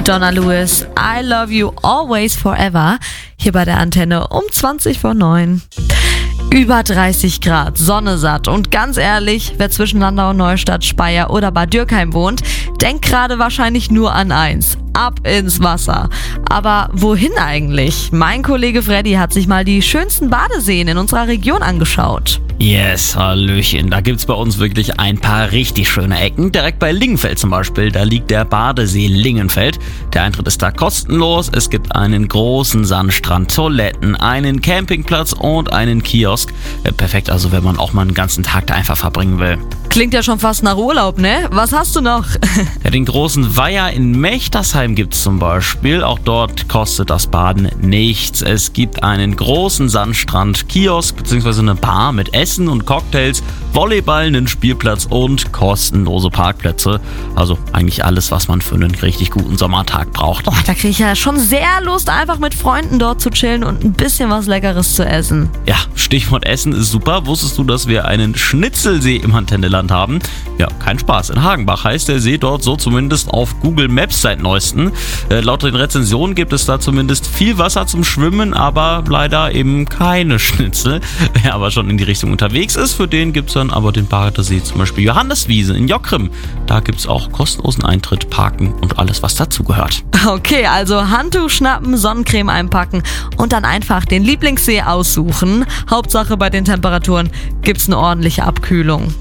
Donna Lewis, I Love You Always Forever, hier bei der Antenne um 20:09. Über 30 Grad, Sonne satt und ganz ehrlich, wer zwischen Landau, Neustadt, Speyer oder Bad Dürkheim wohnt, denkt gerade wahrscheinlich nur an eins: ab ins Wasser. Aber wohin eigentlich? Mein Kollege Freddy hat sich mal die schönsten Badeseen in unserer Region angeschaut. Yes, hallöchen. Da gibt's bei uns wirklich ein paar richtig schöne Ecken. Direkt bei Lingenfeld zum Beispiel, da liegt der Badesee Lingenfeld. Der Eintritt ist da kostenlos. Es gibt einen großen Sandstrand, Toiletten, einen Campingplatz und einen Kiosk. Perfekt, also wenn man auch mal einen ganzen Tag da einfach verbringen will. Klingt ja schon fast nach Urlaub, ne? Was hast du noch? Ja, den großen Weiher in Mechtersheim gibt's zum Beispiel. Auch dort kostet das Baden nichts. Es gibt einen großen Sandstrand, Kiosk bzw. eine Bar mit Essen und Cocktails, Volleyball, einen Spielplatz und kostenlose Parkplätze. Also eigentlich alles, was man für einen richtig guten Sommertag braucht. Oh, da kriege ich ja schon sehr Lust, einfach mit Freunden dort zu chillen und ein bisschen was Leckeres zu essen. Ja, Stichwort Essen ist super. Wusstest du, dass wir einen Schnitzelsee im Antenneland haben? Ja, kein Spaß. In Hagenbach heißt der See dort so zumindest auf Google Maps seit neuestem. Laut den Rezensionen gibt es da zumindest viel Wasser zum Schwimmen, aber leider eben keine Schnitzel. Wer aber schon in die Richtung unterwegs ist, für den gibt es dann aber den Badesee, zum Beispiel Johanneswiese in Jockrim. Da gibt es auch kostenlosen Eintritt, Parken und alles, was dazugehört. Okay, also Handtuch schnappen, Sonnencreme einpacken und dann einfach den Lieblingssee aussuchen. Hauptsache bei den Temperaturen gibt's eine ordentliche Abkühlung.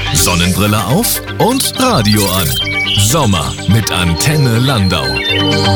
Sonnenbrille auf und Radio an. Sommer mit Antenne Landau.